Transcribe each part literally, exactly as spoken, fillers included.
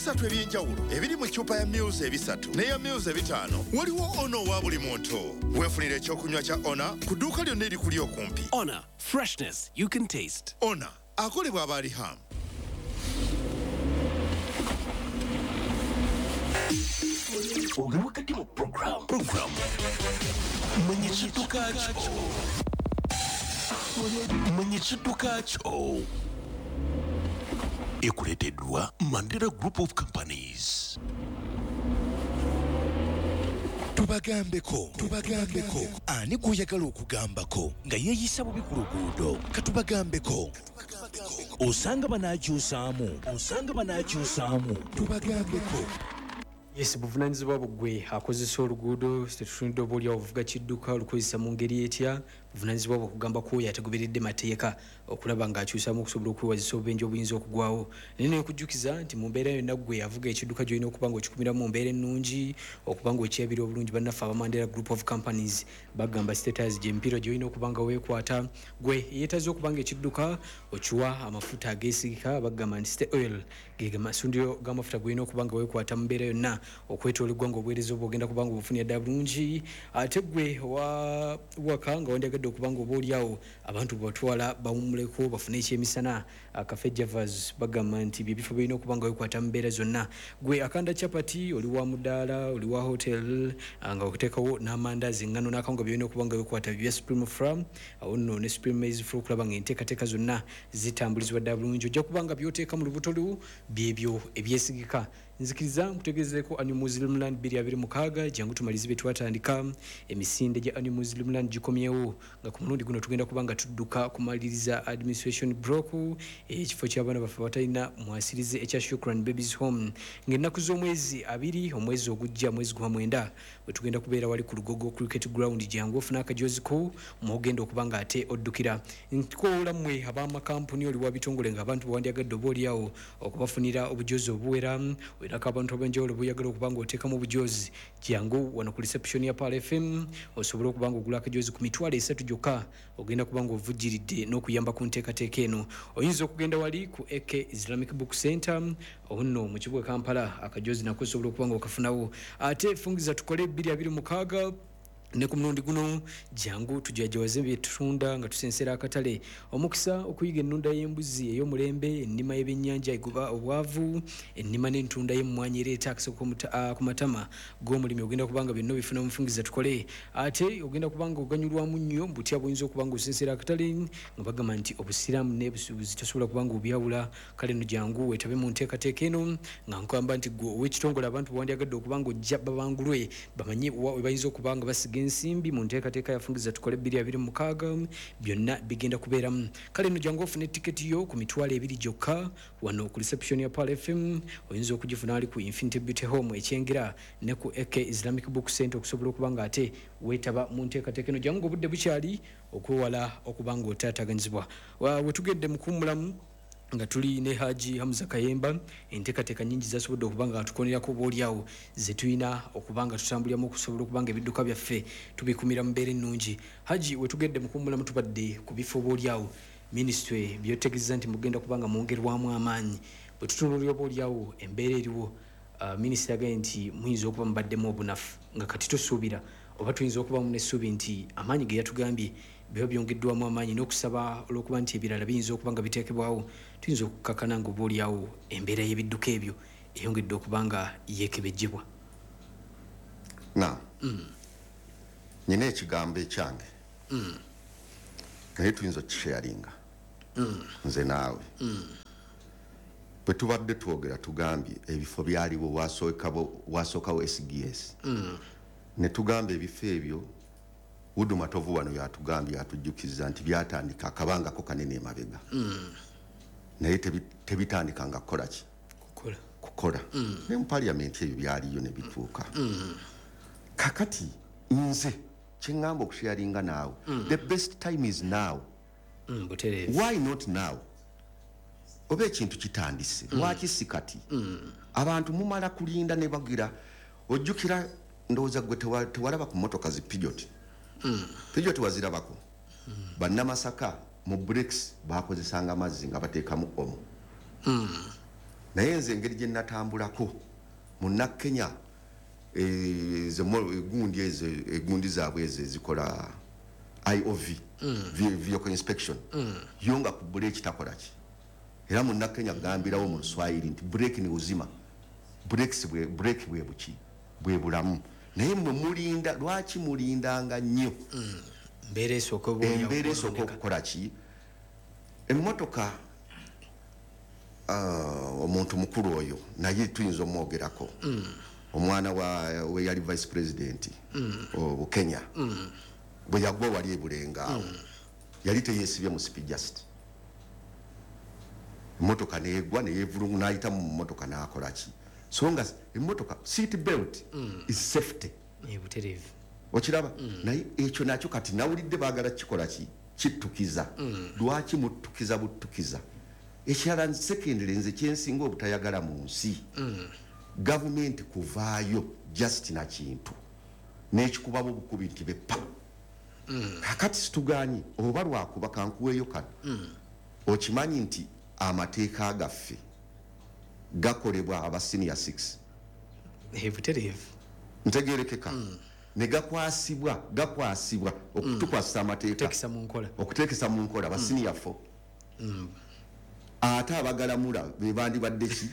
ebisatu ebyenjawulo ebiri mu ccupa ya Muse ebisatu n'eya Muse ebitaano waliwo Ono wa buli muntu. Weefunira ekyokunywa kya Ona ku dduuka lyonna erikuli okumpi. Ona, freshness you can taste. Ona akolebwa Abaliham. Oga wakati mu program. Program. Mwenye kidduka kyo. Mwenye kidduka kyo. Ekuleteddwa Mandela Group of Companies. Tubagambeko, tubagambeko, ani guyagala okugambako nga yeeyisa bubi ku luguudo. Katubagambeko. Osanga banaakyusaamu, osanga banaakyusaamu. Tubagambeko. Yes, buvunanyizibwa bugwe akozesa oluguudo tetutunidde oba oli ovuga kidduka olukozesa mu ngeri etya buvunanyizibwa bwe kugamba ko yategoberedde mateeka okulaba ng'akyusamu okusobola okwewazisa obubenje obuyinza okugwawo naye nekujjukiza nti mu mbeera yonna gwe avuga ekidduka gy'olina okuba ng'okikumira mu mbeera ennungi okuba ng'okyebira obulungi bannaffe aba Mandela Group of Companies bagamba status gy'emipiira gy'olina okuba nga weekwata gwe yeetaze okuba nga ekidduka okiwa amafuta ageesigika bagamba nti State Oil ge masundiro g'amafuta g'olina okuba nga weekwata mu mbeera yonna okwetoolerwa ng'obuweereza obwo ogenda kuba nga obufunira ddala bulungi ate gwe wa waka nga wandiyagadde okuba nga oba oliawo abantu batwala bawummuleko bafune ekyemisana Cafe Javas bagamba nti byebifo birina okuba nga wekwata mu mbeera zonna gwe akanda chapati oli wa mudaala oli wa hotel nga okuteekawo n'amandaazi engano n'akawunga byolina okuba nga wekwata bya Supreme Farm awo nno ne Supreme Maize Flour okulaba nga enteekateeka zonna zitambulizibwa ddala bulungi ojja kuba nga by'oteeka mu lubuto lu byebyo ebyesigika nzikiriza mutegezeeko Annual Muslim Land bbiri abiri mukaaga jangu tumalize bye twatandika emisinde gya Annual Muslim Land gikomyewo nga ku mulundi guno tugenda kuba nga tudduka kumaliriza administration block ekifo ky'abaana baffe batalina mwasirize ekya Shukran Babies Home ng'ennaku z'omwezi abiri omwezi ogujja mwezi gwa mwenda bwe tugenda kubeera wali ku Lugogo Cricket Ground jangu ofuna akajoozi ko mwogenda okuba nga ate oddukira nkoola mmwe ab'amakampuni oli wa bitongole ng'abantu bawandyagadde oba oliawo okubafunira obujoozi obuwera wenako abantu abenjawulo buyagala okuba nga oteekamu obujoozi jangu wano ku reception ya Pal F M osobola okuba nga ogula akajoozi ku mitwalo esatu gyokka ogenda kuba nga ovujjiridde n'okuyamba ku nteekateeka eno oyinza okugenda wali ku A K Islamic Book Center onno mu kibuga Kampala akajoozi nako osobola okuba nga okafunawo ate fungiza tukole bbiri abiri mukaaga ne ku mulundi guno jangu tujajawaze bye tutunda nga tusensera akatale omukisa okuyiga ennunda y'embuzi ey'omulembe ennima y'ebyennyanja egoba obwavu ennima n'entunda y'emmwanyi ereeta akisa ku matama g'omulimi ogenda kuba nga byonna bifuna omufungiza tukole ate ogenda kuba nga oganyulwamu nnyo mu butya buyinza okuba nga osensera akatale nga bagamba nti obusiraamu n'ebusuubuzi tosobola kuba nga obyawula kale no jangu weetabe mu nteekateeka eno nga nkugamba nti gwe ow'ekitongole abantu bawandyagadde okuba nga ojja babangulwe bamanye we bayinza okuba nga basiga ensimbi mu nteekateeka yafungiza tukole bbiri abiri mukaaga byonna bigenda kubeeramu kale no jangu ofune tiketi yo ku mitwalo ebiri gyokka wano ku reception ya Pal F M oyinza okugifuna ali ku Infinity Beauty Home ekyengera ne ku A K Islamic Book Center okusobola okuba nga ate weetaba mu nteekateeka eno jangu obudde bukyali okwewala okuba nga otaataganyizibwa wetugedde mukuumulamu nga tuli ne Haji Hamza Kayemba enteekateeka nnyingi zasobodde okuba nga tukonerako obaoliawo ze tulina okuba nga tutambuliramu okusobola okuba nga ebidduka byaffe tubikumira mu mbeera ennungi Haji wetugedde mukuumulamu tubadde ku bifo obaoliawo minisitule byotegeeza nti mugenda kuba nga mwongerwamu amaanyi bwe tutunuulira obaoliawo embeera eriwo minisita agaye nti muyinza okuba mubaddemu obunafu nga kati tusuubira oba tuyinza okubamu n'essuubi nti amaanyi ge yatugambye biba byongeddwamu amaanyi n'okusaba olw'okuba nti ebirala biyinza okuba nga biteekebwawo tuyinza okukakana nga oba oliawo embeera y'ebidduka ebyo eyongedde okuba nga yeekebejjebwa na nyina ekigambo ekyange naye tuyinza okukisharinga nze naawe bwe tubadde twogera tugambye ebifo byaliwo wasookawo S G S ne tugamba ebifo ebyo Huduma Tovu wano yatugambye yatujjukiza nti byatandika akabangako kanene emabega naye tebitandika nga kukola ki kukola ne mu parliament ebyo byaliyo ne bituuka kakati nze kyeŋŋamba okusharinga naawe the best time is now why not now oba ekintu kitandise lwaki si kati abantu mumala kulinda ne bagira ojjukira ndowooza gwe tewalaba ku motoka zi Peugeot Peugeot wazirabako bannamasaka mu bricks bakozesanga amazzi nga bateekamu omo naye nze engeri gye natambulako munna Kenya egundi ezo egundi zaabwe ezo ezikola I O V vehicle inspection yonga ku break takola ki era munna Kenya gambirawo mu Swahili nti break ni uzima breaks bwe break bwe buki bwe bulamu naye mwe mulinda lwaki mulindanga nnyo mbeere esooka embeera esooka okukola ki emmotoka omuntu mukulu oyo naye tuyinza omwogerako omwana wa we yali vice president o Kenya bwe yagwa wali ebulenga awo yali teyesibye mu speed just emmotoka neegwa neyevulungu n'ayita mu mmotoka n'akola ki so nga emmotoka seat belt is safety ebutereevu okiraba naye ekyo nakyo kati nawulidde baagala kikola ki kittukiza lwaki muttukiza buttukiza ekirala secondary nze kyensinga obutayagala mu nsi gavumenti kuvaayo just na kintu n'ekikuba bubukubi nti beppa kakati situganye oba lwakuba kankuweeyo kano okimanyi nti amateeka gaffe gakolebwa aba senior six ebutereevu ntegerekeka ne gakwasibwa gakwasibwa okutukwasisa amateeka okuteekesa mu nkola ba senior four ate abagalamula be bandibadde ki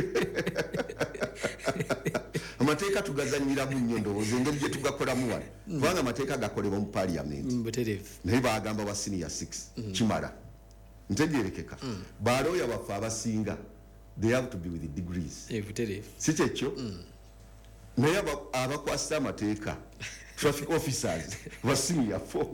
amateeka tugazanyiramu nnyo ndowooza engeri gye tugakolamu wano kubanga amateeka gakolebwa mu paliamenti naye bagamba ba senior six kimala ntegerekeka balooya baffe abasinga they have to be with the degrees si kyekyo naye abakwasisa amateeka traffic officers ba senior four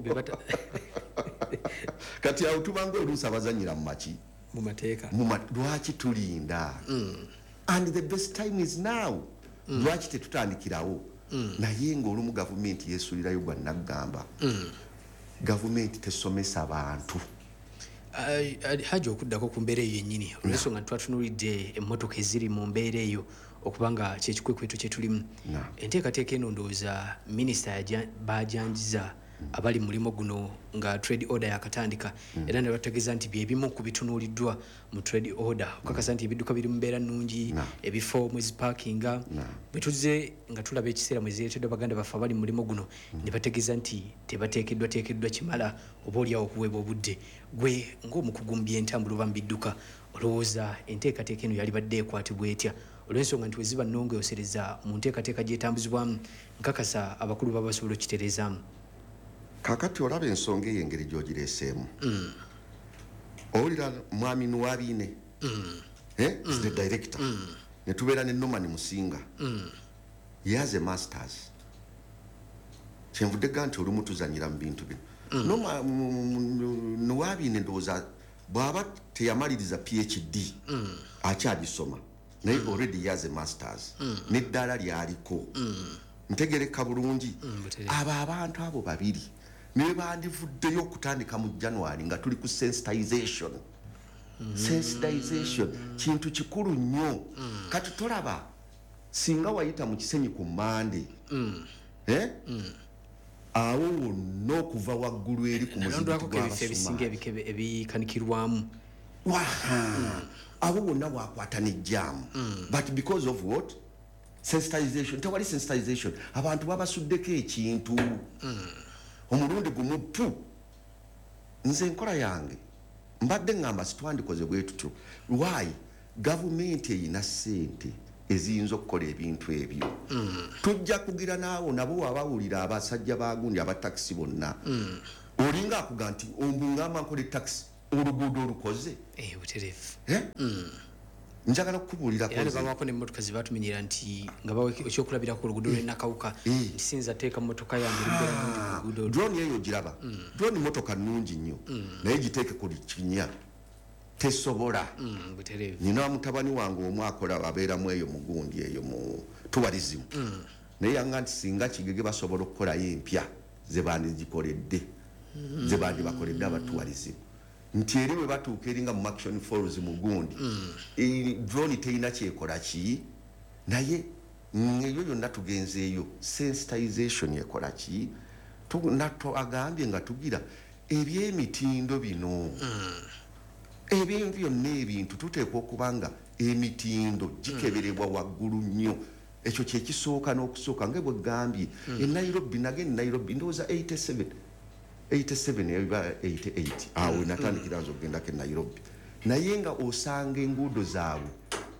kati awo tubanga oluusi abazanyira mu maki mu mateeka lwaki tulinda and the best time is now lwaki tetutandikirawo naye ng'olumu gavumenti yeesuulirayo gwa naggamba gavumenti tesomesa bantu hajja okuddako ku mbeera eyo yennyini olwensonga twatunuulidde emmotoka eziri mu mbeera eyo okubanga kyekikwekweto kye tulimu enteekateeka eno ndowooza minisita bajanjiza abali mulimu guno nga trade order yakatandika era ne bategeeza nti byebimu ku bitunuuliddwa mu trade order okakasa nti ebidduka biri mu mbeera nnungi ebifo mwezi parkinga bwe tuzze nga tulaba ekiseera mwezi yeeteddwa baganda baffe abali mu mulimu guno ne bategeeza nti tebateekeddwa teekeddwa kimala oba oliawo okuweebwa obudde gwe ng'omukugu mu byentambula oba mu bidduka olowooza enteekateeka eno yalibadde ekwatibwa etya olw'ensonga nti weziba nnongeyosereza mu nteekateeka gyetambuzibwamu nkakasa abakulu baba basobola okitereezaamu kakati olaba ensonga eyo engeri gyogireeseemu owulira mwami Nuwabiine is the director ne tubeera ne Norman Musinga he has a masters kyenvudde ga nti olumu tuzanyira mu bintu bino Nuwabiine ndowooza bw'aba teyamaliriza P H D akyagisoma naye already he has a masters n'eddaala lyaliko ntegereka bulungi abo abantu abo babiri ne bandivuddeyo okutandika mu January nga tuli ku sensitization sensitization kintu kikulu nnyo kati tolaba singa wayita mu kisenyi ku Monday eh awo wonna okuva waggulu eri ku muzikiti ebikanikirwamu abo wonna wakwata n'ejjaamu but because of what sensitization tewali sensitization abantu babasuddeko ekintu omulundi gumu pu nze enkola yange mbadde ngamba situandikoze bwe tutyo why gavumenti eyina ssente eziyinza okukola ebintu ebyo tujja kugira naawo nabo wabawulira abasajja bagundi abatakisi bonna olinga akuga nti ombungamba nkole takisi oluguudo olukoze njagala kukubuulira babako nemmotoka zebatumenyera nti nga bawe ekyokulabirako oluguudo lwenakawuka nti sinza teeka mmotoka yange drone eyo giraba drone mmotoka nnungi nnyo naye giteeke ku kinya tesobola nina mutabani wange omu akola abeeramu eyo mugundi eyo mu tourism naye yanga nti singa Kigege basobola okukolayo empya zebandizikoledde zebandibakoledde abatuwalizimu nti eri bwe batuuka eringa mu Action Falls mu gundi drone teyina kyekola ki naye eyo yonna tugenzeeyo sensitization ekola ki nato agambye nga tugira ebyemitindo bino ebintu byonna ebintu tuteekwa okuba nga emitindo gikeberebwa waggulu nnyo ekyo kye kisooka n'okusooka nga bwe gambye e Nairobi nage Nairobi ndowooza eighty-seven eighty-seven eba eighty-eight awo natandikira nzo okugenda ke Nairobi naye nga osanga enguudo zaabwe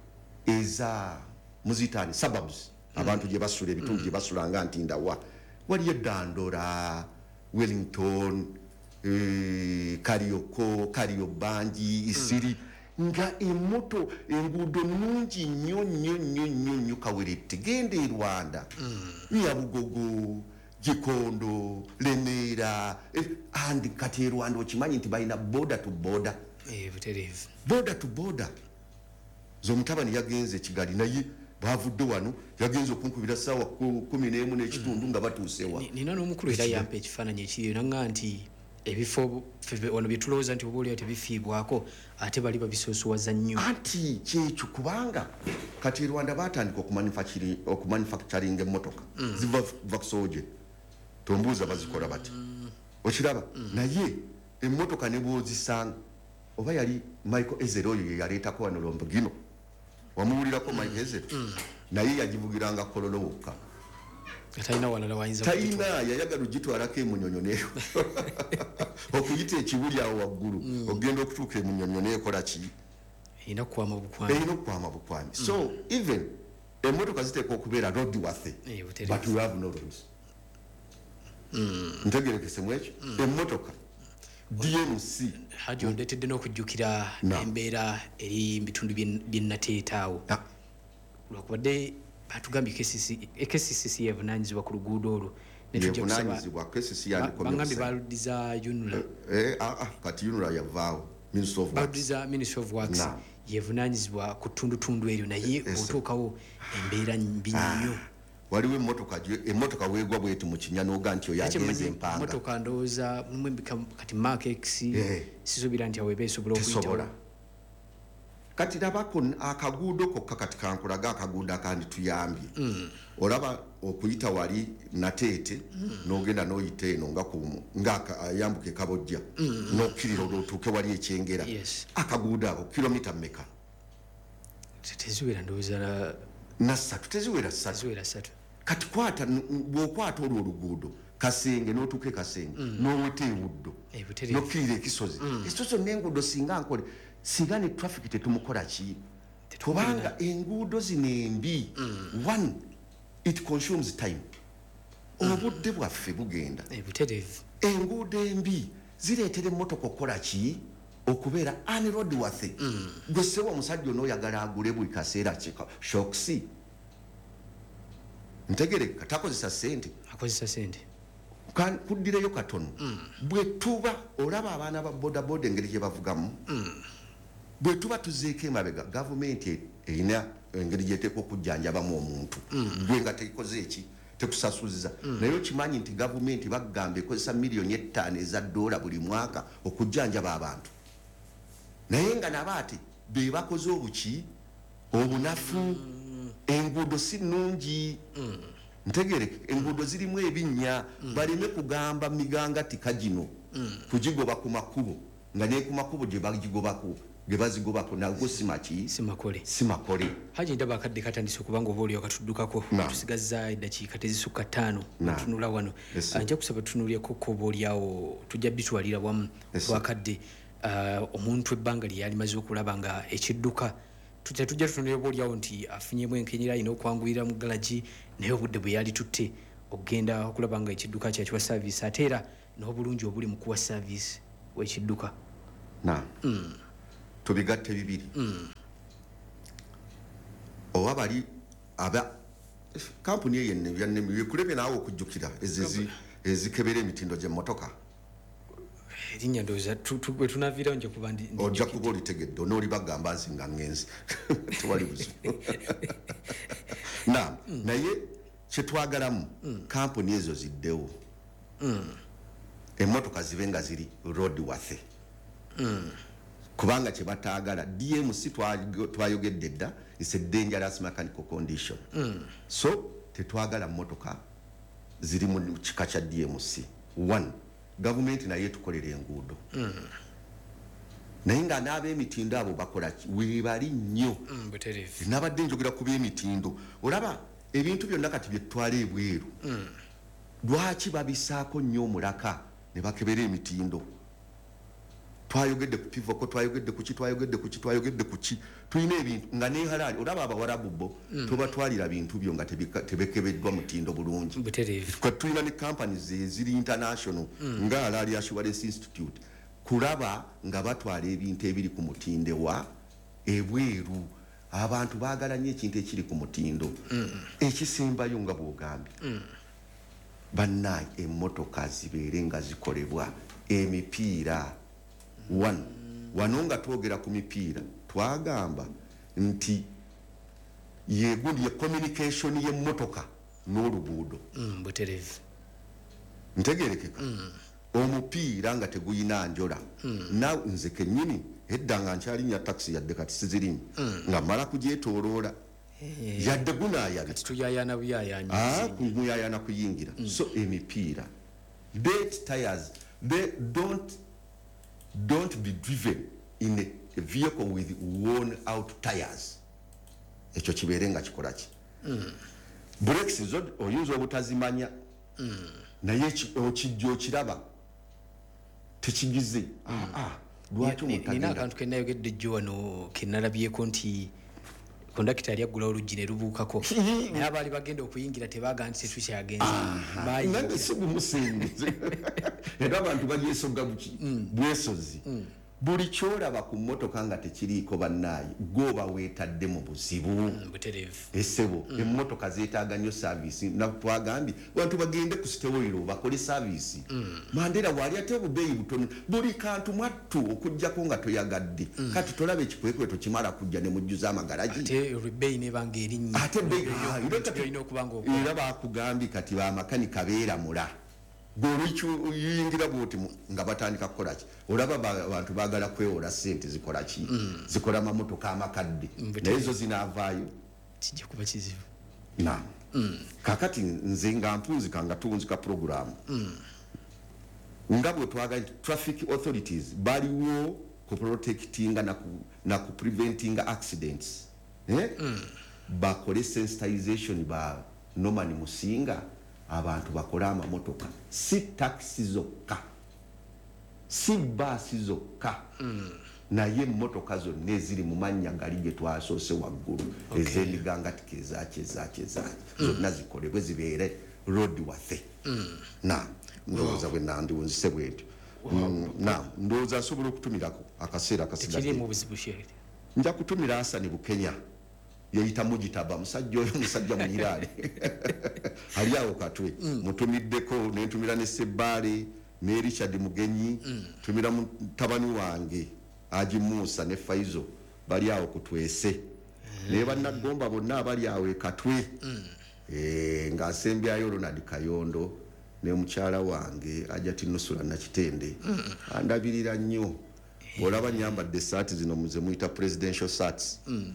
eza muzitaani suburbs abantu gye basula ebitundu gye basula nga Ntindawa waliyo Dandora Wellington eh, Karioko Kariobangi Isiri nga emoto enguudo nungi nnyo nnyo nnyo nnyo nnyo Kawerette genda e Rwanda Nyabugogo Gikondo Lemera eh, and kati e Rwanda okimanyi nti balina border to border eh buterevu border to border zomutabani yagenze Kigali naye bavudde wano yagenze okunkubira sawa kumi n'emu n'ekitundu nga batuusewa nina n'omukulu era yampa ekifaananyi ekiriyo nanga nti ebifo wano byetulowooza nti obaoliwo tebifiibwako ate bali babisoosowaza nnyo anti kyekyo kubanga kati Rwanda batandika okumanufacturing emmotoka ziva vakusoje tombuuza bazikola bati okiraba naye emmotoka ne bwozisanga oba yali Michael Ezer oyo ye yaleetako wano Lombogino wamuwulirako Michael Ezer naye yagivugiranga kololo wokka talina walala wayinza talina yayagala ogitwalako emunyonyo neyo okuyita ekibuli awo waggulu ogenda okutuuka emunyonyo neekola ki erina kukwama bukwami erina okukwama bukwami so even emmotoka ziteekwa okubeera roadworthy but we have no roads ntegerekese mu ekyo emmotoka D M C haji ondetedde n'okujjukira embeera eri mu bitundu byennateetaawo lwakubadde batugambye K C C C yevunaanyizibwa ku luguudo olwo yevunaanyizibwa K C C bangambye baludiza unula kati unula yavaawo baludiza Ministry of Works yevunaanyizibwa ku ttundutundu eryo naye otuukawo embeera mbi nnyo waliwo emmotoka emmotoka weegwa bweti mu kinya n'oga nti oyo agenze empanga emmotoka ndowooza kati Mark X sisobira nti awo eba esobola okuyitawo kati labako akaguudo kokka kati kankulaga akaguudo akandi tuyambye olaba okuyita wali Nateete n'ogenda n'oyita eno nga ayambuka Kabojja n'okkirira olwotuuke wali Ekyengera akaguudo ako kilomita mmeka teziwera ndowooza nassatu teziwera ssatu kati kwata bw'okwata olwo oluguudo Kasenge n'otuuke Kasenge n'oweta ewuddo n'okkirira ekisozi ekisozi n'enguudo singa nkole singa ne traffic tetumukola ki kubanga enguudo zino embi one it consumes time obudde bwaffe bugenda enguudo embi zireetera emmotoka okukola ki okubeera unroadworthy gwe ssebo omusajja onooyagala agule buli kaseera shoksi ntegereka takozesa ssente akozesa ssente kuddireyo katono bwe tuba olaba abaana ba bodaboda engeri gye bavugamu bwe tuba tuzeeko emabega gavumenti erina engeri gyeteeka okujjanjabamu omuntu gwe nga tekoze eki tekusasuziza naye okimanyi nti gavumenti bagamba ekozesa miliyoni ettaano eza ddoola buli mwaka okujjanjaba abantu naye nga nabo ate be bakoze obuki obunafu enguudo si nnungi ntegereke enguudo zirimu ebinnya baleme kugamba miganga tika gino kugigoba ku makubo nga ne ku makubo gye bagigobako gye bazigobako nago simaki simakole simakole haji ndaba akadde katandise okubanga oba oliyo katuddukako tusigazza eddakiika tezisukka ttaano tunula wano nja kusaba tunuulyeko ko oba oliawo tujja bitwalira wamu twakadde omuntu ebbanga lye yali maze okulaba nga ekidduka tujja tujja tutunulira oba oliawo nti afunyemu enkenyera alina okwanguyira mu galagi naye obudde bwe yali tutte okugenda okulaba nga ekidduka kyakiwa saavisi ate era n'obulungi obuli mu kuwa saavisi w'ekidduka na tubigatte bibiri oba bali aba kampuni eyo yekulebye naawe okujjukira ezikebera emitindo gy'emmotoka erinnya ndowooza bwe tunaviirawo nja kuba ojja kuba olitegedde onoolibagamba nzi nga ngenzi tewali buzibu na naye kyetwagalamu kampuni ezo ziddewo emmotoka zibe nga ziri roadworthy kubanga kye bataagala D M C twayogedde dda is a dangerous mechanical condition so tetwagala mmotoka ziri mu kika kya D M C one gavumenti naye tukolera enguudo naye nga n'ab'emitindo abo bakola ki weebali nnyo mm, butereevu nabadde njogera ku b'emitindo olaba ebintu byonna kati bye tutwala ebweru mm. lwaki babisaako nnyo omulaka ne bakebera emitindo twayogedde ku pivoko twayogedde ku ki twayogedde ku ki twayogedde ku ki tulina ebintu nga ne halali olaba abawarabu bo mm. tobatwalira bintu byo nga tebekebeddwa mutindo bulungi butereevu kwa tulina ne companies eziri international mm. nga Halali Assurance Institute kulaba nga batwala ebintu ebiri ku mutinde wa ebweru abantu baagala nnyo ekintu ekiri ku mutindo mm. ekisembayo nga bw'ogambye mm. bannaye emmotoka zibeere nga zikolebwa emipiira one wano nga twogera ku mipiira twagamba nti yegundi ye communication y'emmotoka n'oluguudo mm, butereevu ntegerekeka mm. omupiira nga teguyina njola mm. na nze kennyini edda nga nkyalinya taxi yadde kati sizirimu mm. nga mala kugyetooloola hey. yadde gunaayana tuyayana buyayanya ah, kuyayana kuyingira mm. so emipiira date tires they don't don't be driven in a, a vehicle with worn out tires ekyo kibeere nga kikola ki mm. brakes zo oyinza obutazimanya mm. naye okijja okiraba tekigize mm. ah, ah. lwaki nina akantu kenayogedde jjo wano kenalabyeko nti kondakita yali aggula oluggi ne lubuukako naye abaali bagenda okuyingira tebaga nti tetukyagenze nange si bumusingize era abantu bagyesoga buki bwesozi buli kyolaba ku mmotoka nga tekiriiko bannaayi gwoba weetadde mu buzibu esebo emmotoka zeetaaga nnyo saavisi twagambye bantu bagende ku sitewolero bakole saavisi Mandera waali ate obubeeyi butono buli kantu mwattu okugjako nga toyagadde kati tolaba ekikwekweto kimala kujja ne mujjuza amagalagi ate era bakugambye kati bamakanika beeramula gwoluyingira bwoti nga batandika kukola ki olaba abantu baagala kwewola ssente zikola ki mm. zikola amamotoka amakadde naye zo zinaavaayo kijja kuba kizibu na mm. kakati nze nga mpunzika nga tuwunzika programu mm. nga bwe twagala traffic authorities baliwo ku protectinga na ku, na ku preventing accidents eh? mm. bakole sensitization ba Norman Musinga abantu bakola amamotoka si taxi zokka si basi zokka mm. naye emmotoka zonna eziri mu mannya gali gye twasoose waggulu okay. ez'endiga tikezaaki ezaaki ezaaki mm. zonna zikolebwe zibeere road wathe mm. na ndowooza bwe nandiwunzise bwetyo mm, na ndowooza nsobola okutumirako akaseera akasigadde nja kutumira Hasani Bukenya yeyita mujitaba musajja oyo musajja muyiraale ali awo katwe mm. mutumiddeko nentumira ne Sebale ne Richard Mugenyi mm. tumira mutabani wange Aji Musa ne Faizo bali awo kutwese mm. ne bannagomba bonna abali awo katwe mm. eh nga asembyayo Ronald Kayondo ne mukyala wange Ajati Nusura na Kitende mm. andabirira nnyo olaba nyambadde saati zino muze muita presidential sats mm.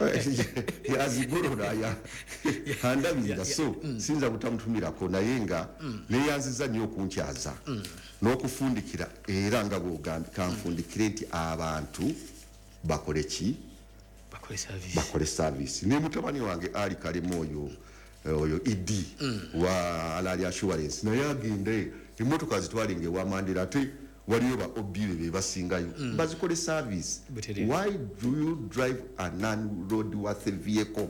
yazigorora ya handabira so mm. sinza butamutumirako naye nga mm. neyanziza nnyo okunkyaza mm. n'okufundikira era nga bw'ogambye kanfundikire nti abantu bakole ki bakole service bakole service ne mutabani wange ali kalemu oyo oyo idi mm. wa Halali Assurance naye agende emmotoka zitwalinge wa Mandera ate waliyo ba obire be basingayo mm. bazikole service why do you drive a non road worthy vehicle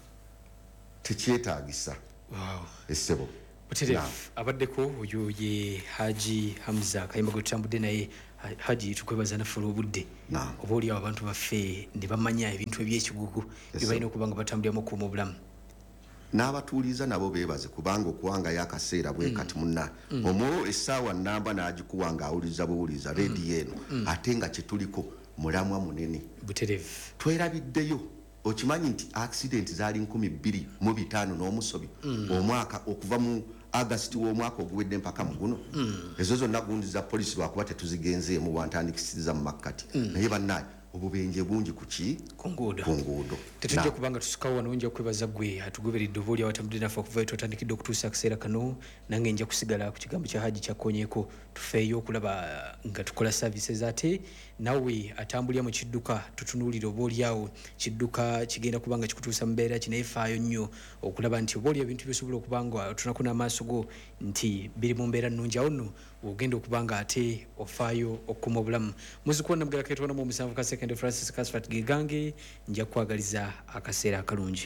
tekyetaagisa wow esebo butere abaddeko oyo ye Haji Hamza Kayimba gutambudde naye Haji tukwebaza na fulu obudde oba oli abantu baffe ne bamanya ebintu ebyekigugu bibalina okubanga batambulira mu kuuma obulamu n'abatuuliza nabo beebaze kubanga okuwanga yakaseera bwe kati munna mm. omo essaawa namba n'agikuwanga awuliza buwuliza rediyo eno mm. ate nga kyetuliko mulamwa munene buterevu twerabiddeyo okimanyi nti accident zaali nkumi bbiri mu bitaano n'omusobi mm. omwaka okuva mu August w'omwaka oguwedde mpaka mu guno mm. ezo zonna gundi za polisi lwakuba tetuzigenzeemu wantandikisiriza mu makkati mm. naye bannaye obubenje bungi kuki ku nguudo ku nguudo tetujja kubanga tusikawo wano nja kwebaza gwe atugoberedde oba oli awatambudde naffe okuva twatandikidde okutuusa akaseera kano nange nja kusigala ku kigambo kya haji kyakonyeeko tufeeyo okulaba nga tukola services ate nawe atambulira mu kidduka tutunuulire oba oliawo kidduka kigenda kuba nga kikutuusa mu mbeera kinaye faayo nnyo okulaba nti oba oli ebintu byosobola okuba nga otunako n'amaaso go nti biri mu mbeera nnungi awo nno ogenda okuba nga ate ofaayo okukuma obulamu muzikuwa namugala ketwanamu omusanvu ka second Francis Kasfat Gigange nja kwagaliza akaseera akalungi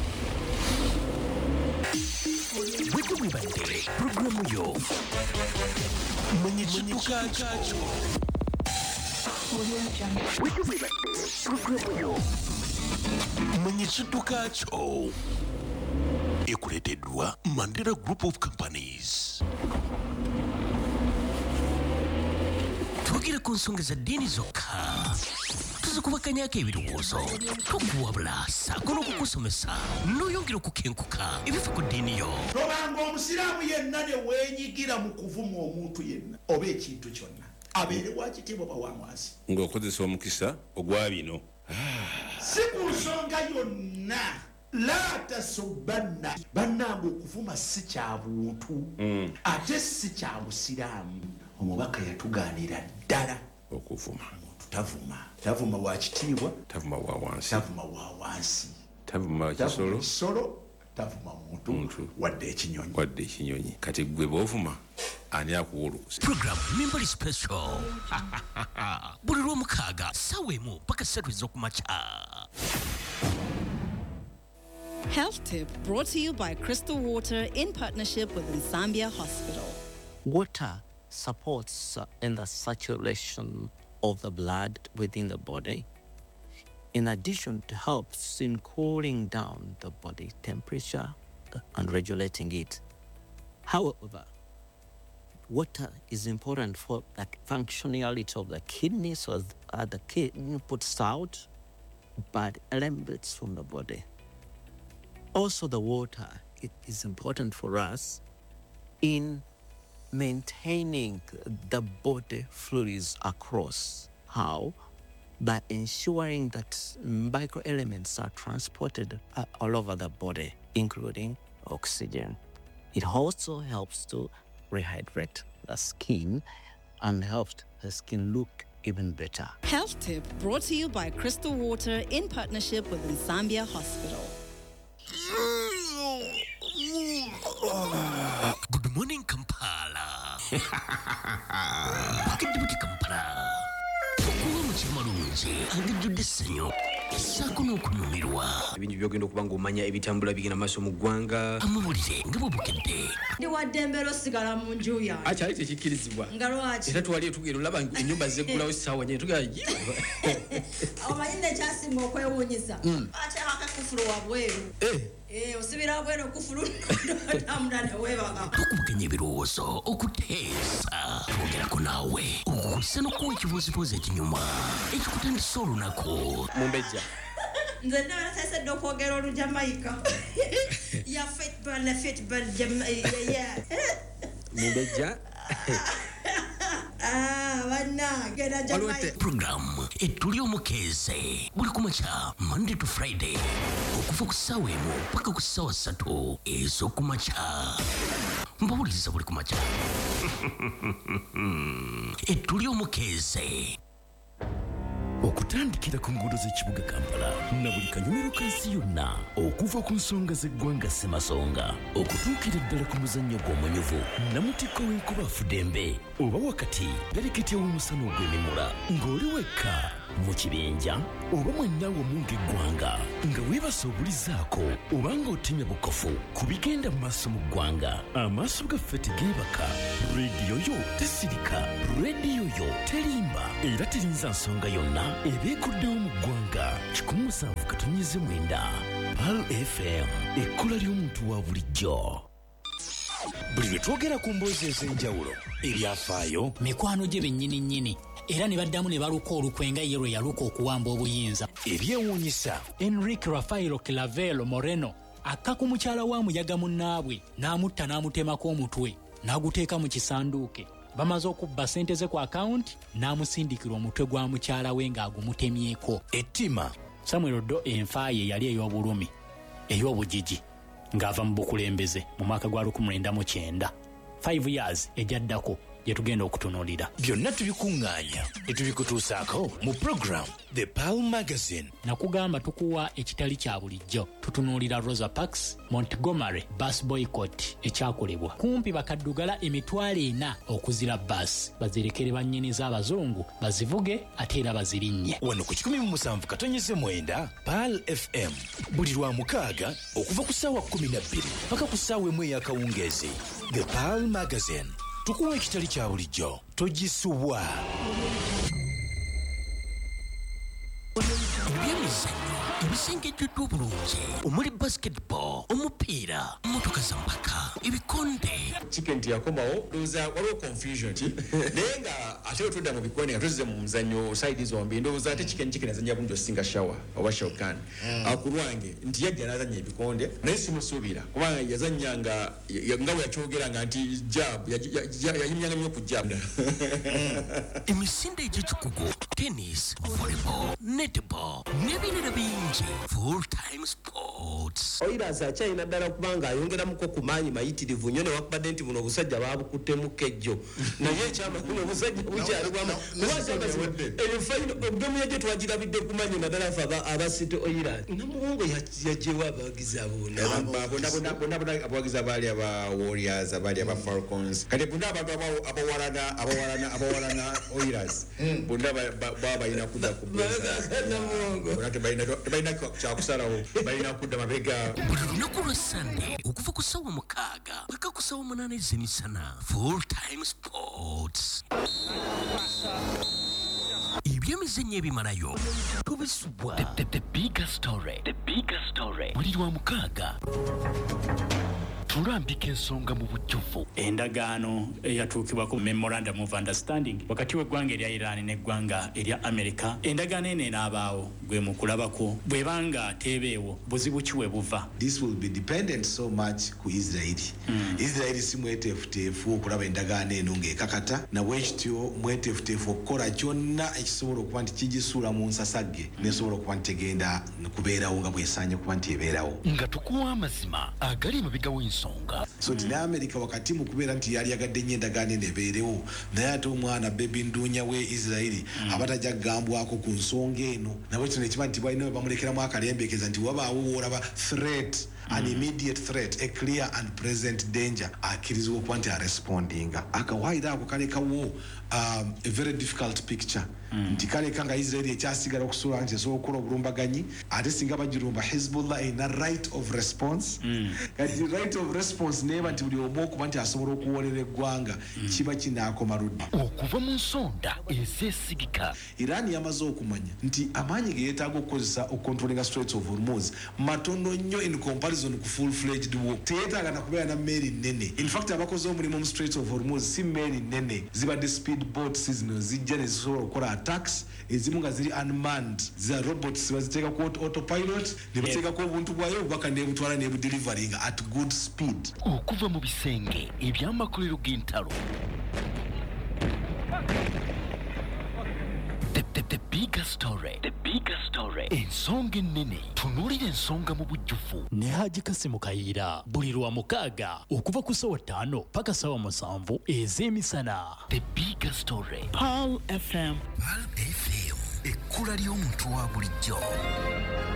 Wiki wibadde programu yo mwenye kidduka kyo Wiki wibadde programu yo mwenye kidduka kyo ekuleeteddwa Mandela Group of Companies. Twogera ku nsonga za ddiini zokka tuzikubaganyako ebirowoozo tokuwabula saako n'okukusomesa n'oyongera okukenkuka ebifa ku ddiini yo tobanga omusiraamu yenna ne weenyigira mu kuvuma omuntu yenna oba ekintu kyonna abeere wakitiibwa bawamwasi ng'okozesa omukisa ogwa bino si ku nsonga yonna la tasubbanna bannange okuvuma si kya buntu ate si kya busiraamu omubaka yatugaanira ddala okuvuma omuntu tavuma tavuma wa kitiibwa tavuma wa wansi tavuma wa wansi tavuma tavuma kisolo kisolo tavuma muntu Muntu. wadde ekinyonyi wadde ekinyonyi kati gwe bw'ovuma ani akuwa olukusa Program Mimbali Special buli lw'omukaaga ssaawa emu paka ssatu ez'okumakya. Health Tip brought to you by Crystal Water in partnership with Nsambia Hospital. Water supports uh, in the circulation of the blood within the body. In addition, it helps in cooling down the body temperature uh, and regulating it. However, water is important for the functionality of the kidney, so that the kidney puts out bad elements from the body. Also, the water, it is important for us in maintaining the body fluids across. How? By ensuring that microelements are transported uh, all over the body, including oxygen. It also helps to rehydrate the skin and helps the skin look even better. Health Tip brought to you by Crystal Water in partnership with Nsambia Hospital. Good morning, Kampala. Pakidibuti Kampala. Okuwa mukyama lungi angijjudde essanyu ssaako n'okunyumirwa ebintu byogenda okuba ng'omanya ebitambula bigenda maaso mu ggwanga amawulire nga bwebukedde ndi wadde embeera osigala mu nju yange akyali tekikkirizibwa nga lwaki era twali tugenda olaba ennyumba zeggulawo essaawa nyene tugala omanyi nekyasinga okwewuunyisa ate akakufulu wabweru osibira wabweru okufulu otambula neweebaga tukubuganya ebirowoozo okuteesa twogerako naawe okukulisa n'okuwa ekibuuzibuuzi ekinyuma ekikutandisa olunaku mumbejja nze ndaba nateesedde okwogera olujamayika ya fitbal ne fitbal mumbejja bannange na jamayika Program etuli omukeeze buli kumakya Monday to Friday okuva ku ssaawa emu paka ku ssaawa ssatu ez'okumakya mbawuliriza buli kumakya etuli omukeeze okutandikira ku nguudo z'ekibuga Kampala na buli kanyumiro kansi yonna okuva ku nsonga z'eggwanga Ssemasonga okutuukira ddala ku muzannyo gw'omunyuvu namutikko w'enkuba Fudembe oba wakati pereketi ew'omusana ogw'emimula ng'oli wekka mu kibinja oba mwenna wamu ng'eggwanga nga weebase obulizaako oba ng'otemya bukofu ku bigenda mu maaso mu ggwanga amaaso gaffe tegeebaka rediyo yo tesirika rediyo yo terimba era terinza nsonga yonna ebeekuddewo mu ggwanga kikumi musanvu katonnyeze mwenda Pal F M ekkola ly'omuntu wa bulijjo. Buli lwe twogera ku mboozi ez'enjawulo ebyafaayo mikwano gye bennyini nnyini era ne baddamu ne baluka olukwe nga ye lwe yaluka okuwamba obuyinza ebyewuunyisa Enrique Rafaelo Clavelo Moreno akka ku mukyala wa muyaga munnaabwe n'amutta n'amutemako omutwe n'aguteeka mu kisanduuke bamaze okubba ssente ze ku akawunti n'amusindikira omutwe gwa mukyala we ng'agumutemyeko. ettima Samuel Oddo enfa ye yali ey'obulumi ey'obugigi ng'ava mu bukulembeze mu mwaka gwa lukumi lwenda mu kyenda. five years ejaddako gye tugenda okutunuulira. byonna tubikuŋŋaanya ne tubikutuusaako mu program The Pearl Magazine. Nakugamba tukuwa ekitali kya bulijjo. Tutunuulira Rosa Parks, Montgomery, bus boycott ekyakolebwa. Kumpi bakaddugala emitwalo ena okuzira bus. Bazirekere bannyini z'abazungu bazivuge ate era bazirinnye. Wano ku kikumi mu musanvu katonyeze mwenda Pearl F M. Buli lwa mukaaga okuva ku ssaawa kkumi na bbiri paka ku ssaawa emu ey'akawungeezi. The Pearl Magazine. Tukuwa ekitali kya bulijjo togisubwa. ebyemizannyo ebisengejjuddwa obulungi omuli basketball, omupiira, mmotoka za mpaka, ebikonde. Chicken yakomawo ndowooza waliwo confusion naye nga ate otudda mu bikonde nga tuzze mu muzannyo side zombi ndowooza ate chicken chicken azannya bulungi osinga shawa oba shokan akulwange nti yajja n'azannya ebikonde naye simusuubira kubanga yazannyanga nga bwe yakyogeranga nti jab yayimyanga nnyo ku jab. emisinde egy'ekikugu, tennis, volleyball, netball n'ebirala bingi. Full time sports. Oiras akyalina ddala kubanga ayongeramuko ku maanyi mayitirivu nnyo newakubadde nti buno obusajja baabukuttemu kejjo naye ekyamakulu obusajja bukyalibwamu egemu yajje twagirabidde ku maanyi naddala fe aba city oiras namuwongo yajjewo abawagizi abona abawagizi abaali aba warriors abaali aba falcons kati bonna abantu abawalana abawalana abawalana oiras bonna baba balina kudda ku tebalina kyakusalawo balina kudda mabega. Buli lunaku lwa Sunday okuva ku ssaawa mukaaga paka ku ssaawa munaana ez'emisana. Full time sports. ebyemizannyo ebimalayo tubisubwa. The, the, the bigger story. The bigger story. Buli lwa mukaaga tulambika ensonga mu bujjuvu. Endagaano eyatuukibwako memorandum of understanding wakati w'eggwanga erya Iran n'eggwanga erya America. Endagaano eno enaabaawo gwe mu kulabako bw'ebanga teebeewo buzibu ki we buva. This will be dependent so much ku Israel. Mm. Israel si mweteefuteefu okulaba endagaano eno ng'ekakata na bwekityo mweteefuteefu okukola kyonna ekisobola okuba nti kigisuula mu nsasagge nesobola okuba nti tegenda kubeerawo nga bwesaanye okuba nti ebeerawo. Nga tukuwa amazima agali emabega w'ensonga. So nti ne America wakati mu kubeera nti yali yagadde nnyo endagaano eno ebeerewo naye ate omwana bebi nduunya we Israeli abatajja kugambwako ku nsonga eno nabwe kino ekiba nti balina we bamulekeramu akalembekeza nti wabaawo woolaba threat an immediate threat, a clear and present danger akkirizibwa okuba nti arespondinga akawaayiro ako kalekawo um, a very difficult picture mm. nti kaleka nga Israeli ekyasigala okusobola nti esobola okukola obulumbaganyi ate singa bagirumba Hezbollah erina right of response kati mm. right of response neeba nti buli omu okuba nti asobola okuwolera eggwanga mm. kiba kinaakoma ludda okuva mu nsonda ezeesigika. Iran yamaze okumanya nti amaanyi ge yeetaaga okukozesa okukontrolinga Straits of Hormuz matono nnyo in comparison ku full fledged war. Teyeetaaga na kubeera na meeri nnene. In fact abakoze omulimu mu Straits of Hormuz si meeri nnene zibadde speed boats zino zijja ne zisobola okukola attacks ezimu nga ziri unmanned za robots baziteeka ku autopilot ne bateekako obuntu bwayo obubaka nebutwala nebudelivaringa at good speed. Okuva mu bisenge ebyamakolero g'entalo. The, the, the bigger story. The bigger story. Ensonga ennene. Tunuulira ensonga mu bujjuvu. Ne Haji Kasimu Kayiira buli lwa mukaaga okuva ku ssaawa ttaano paka ssaawa musanvu ez'emisana. The bigger story. Pearl F M. Pearl F M. Ekkula ly'omuntu wa bulijjo.